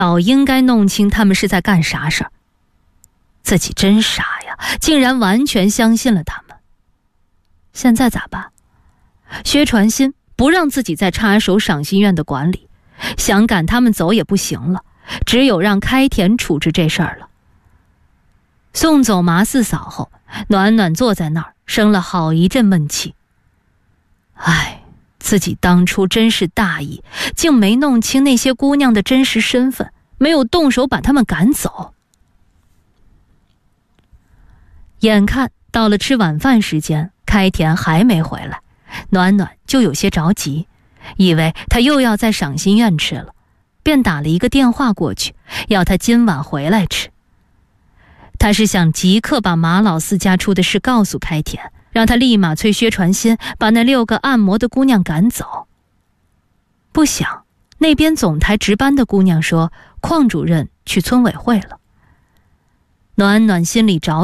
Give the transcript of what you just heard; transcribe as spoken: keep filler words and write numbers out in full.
早应该弄清他们是在干啥事儿。自己真傻呀，竟然完全相信了他们。现在咋办？薛传新不让自己再插手赏心院的管理，想赶他们走也不行了，只有让开田处置这事儿了。送走麻四嫂后，暖暖坐在那儿生了好一阵闷气。唉，自己当初真是大意，竟没弄清那些姑娘的真实身份，没有动手把她们赶走。眼看到了吃晚饭时间，开田还没回来，暖暖就有些着急，以为他又要在赏心院吃了，便打了一个电话过去，要他今晚回来吃。他是想即刻把马老四家出的事告诉开田，让他立马催薛传新把那六个按摩的姑娘赶走。不想那边总台值班的姑娘说邝主任去村委会了。暖暖心里着